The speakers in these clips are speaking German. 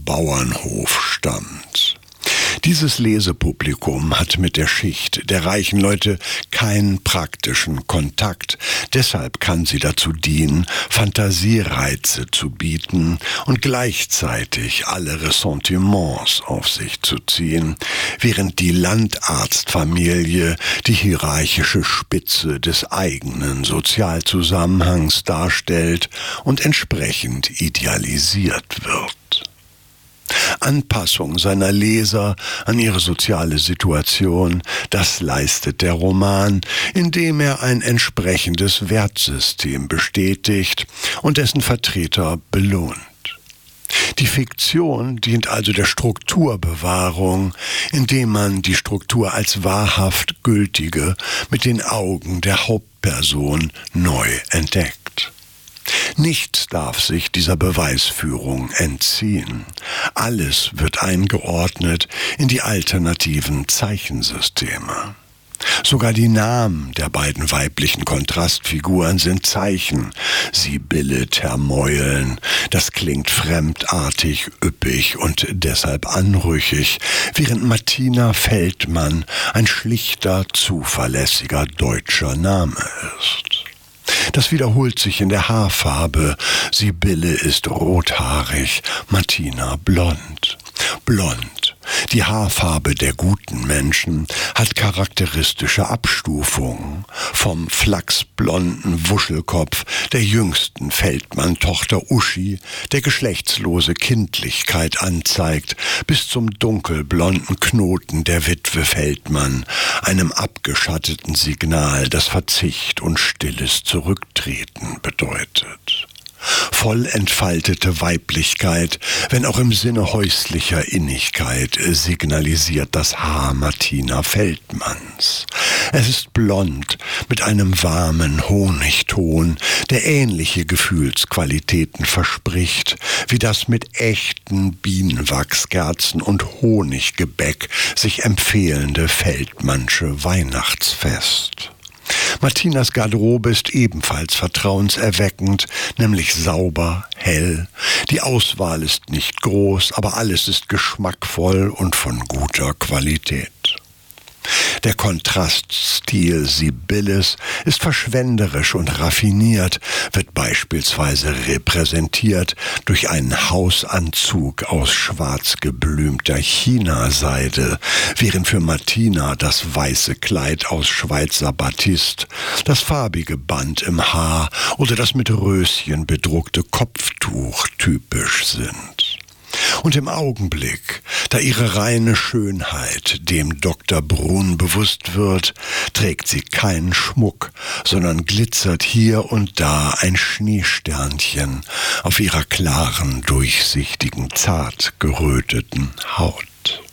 Bauernhof stammt. Dieses Lesepublikum hat mit der Schicht der reichen Leute keinen praktischen Kontakt. Deshalb kann sie dazu dienen, Fantasiereize zu bieten und gleichzeitig alle Ressentiments auf sich zu ziehen, während die Landarztfamilie die hierarchische Spitze des eigenen Sozialzusammenhangs darstellt und entsprechend idealisiert wird. Anpassung seiner Leser an ihre soziale Situation, das leistet der Roman, indem er ein entsprechendes Wertsystem bestätigt und dessen Vertreter belohnt. Die Fiktion dient also der Strukturbewahrung, indem man die Struktur als wahrhaft gültige mit den Augen der Hauptperson neu entdeckt. Nichts darf sich dieser Beweisführung entziehen. Alles wird eingeordnet in die alternativen Zeichensysteme. Sogar die Namen der beiden weiblichen Kontrastfiguren sind Zeichen. Sibylle Termeulen, das klingt fremdartig, üppig und deshalb anrüchig, während Martina Feldmann ein schlichter, zuverlässiger deutscher Name ist. Das wiederholt sich in der Haarfarbe. Sibylle ist rothaarig, Martina blond. Blond, die Haarfarbe der guten Menschen, hat charakteristische Abstufungen. Vom flachsblonden Wuschelkopf der jüngsten Feldmann-Tochter Uschi, der geschlechtslose Kindlichkeit anzeigt, bis zum dunkelblonden Knoten der Witwe Feldmann, einem abgeschatteten Signal, das Verzicht und stilles Zurücktreten bedeutet. Voll entfaltete Weiblichkeit, wenn auch im Sinne häuslicher Innigkeit, signalisiert das Haar Martina Feldmanns. Es ist blond, mit einem warmen Honigton, der ähnliche Gefühlsqualitäten verspricht, wie das mit echten Bienenwachskerzen und Honiggebäck sich empfehlende Feldmannsche Weihnachtsfest. Martinas Garderobe ist ebenfalls vertrauenserweckend, nämlich sauber, hell. Die Auswahl ist nicht groß, aber alles ist geschmackvoll und von guter Qualität. Der Kontraststil Sibylles ist verschwenderisch und raffiniert, wird beispielsweise repräsentiert durch einen Hausanzug aus schwarz geblümter Chinaseide, während für Martina das weiße Kleid aus Schweizer Batist, das farbige Band im Haar oder das mit Röschen bedruckte Kopftuch typisch sind. Und im Augenblick, da ihre reine Schönheit dem Dr. Brun bewusst wird, trägt sie keinen Schmuck, sondern glitzert hier und da ein Schneesternchen auf ihrer klaren, durchsichtigen, zart geröteten Haut.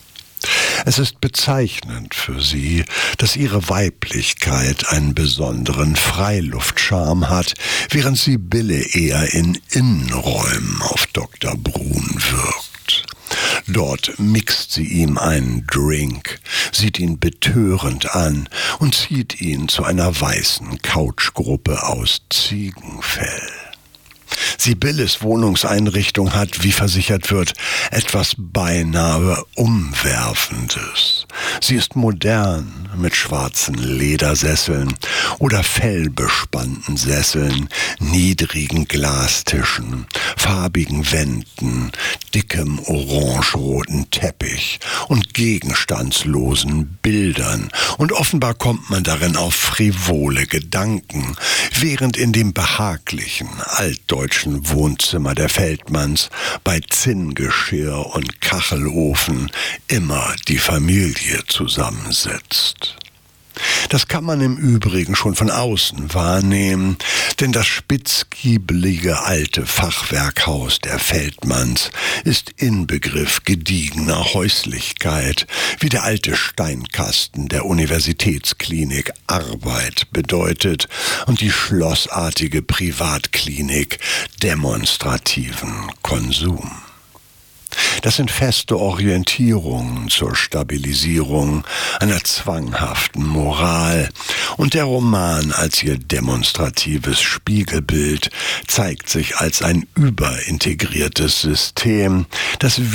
Es ist bezeichnend für sie, dass ihre Weiblichkeit einen besonderen Freiluftscharme hat, während Sibylle eher in Innenräumen auf Dr. Brun wirkt. Dort mixt sie ihm einen Drink, sieht ihn betörend an und zieht ihn zu einer weißen Couchgruppe aus Ziegenfell. Sibylles Wohnungseinrichtung hat, wie versichert wird, etwas beinahe Umwerfendes. Sie ist modern mit schwarzen Ledersesseln oder fellbespannten Sesseln, niedrigen Glastischen, farbigen Wänden, dickem orangeroten Teppich und gegenstandslosen Bildern. Und offenbar kommt man darin auf frivole Gedanken, während in dem behaglichen, altdeutschen Wohnzimmer der Feldmanns bei Zinngeschirr und Kachelofen immer die Familie zusammensitzt. Das kann man im Übrigen schon von außen wahrnehmen, denn das spitzgiebelige alte Fachwerkhaus der Feldmanns ist Inbegriff gediegener Häuslichkeit, wie der alte Steinkasten der Universitätsklinik Arbeit bedeutet und die schlossartige Privatklinik demonstrativen Konsum. Das sind feste Orientierungen zur Stabilisierung einer zwanghaften Moral. Und der Roman als ihr demonstratives Spiegelbild zeigt sich als ein überintegriertes System, das